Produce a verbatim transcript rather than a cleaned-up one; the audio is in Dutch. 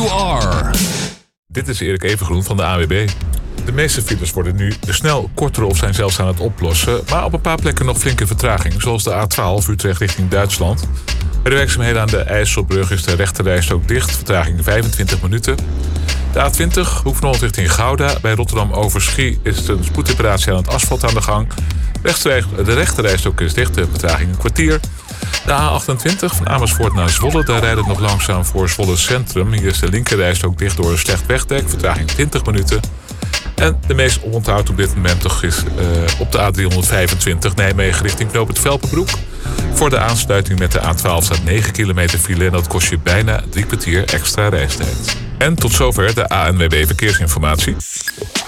are. Dit is Erik Evengroen van de A W B. De meeste files worden nu snel korter of zijn zelfs aan het oplossen, maar op een paar plekken nog flinke vertraging, zoals de A twaalf Utrecht richting Duitsland. Bij de werkzaamheden aan de IJsselbrug is de rechterrijstrook dicht, vertraging vijfentwintig minuten. De A twintig Hoek-Noord richting Gouda. Bij Rotterdam Overschie is een spoedreparatie aan het asfalt aan de gang. De rechterrijstrook is dicht, de vertraging een kwartier. De A achtentwintig van Amersfoort naar Zwolle, daar rijdt het nog langzaam voor Zwolle Centrum. Hier is de linkerrijstrook dicht door een slecht wegdek, vertraging twintig minuten. En de meest oponthoud op dit moment toch is uh, op de A driehonderdvijfentwintig Nijmegen richting knooppunt Velpenbroek. Voor de aansluiting met de A twaalf staat negen kilometer file en dat kost je bijna drie kwartier extra reistijd. En tot zover de A N W B Verkeersinformatie.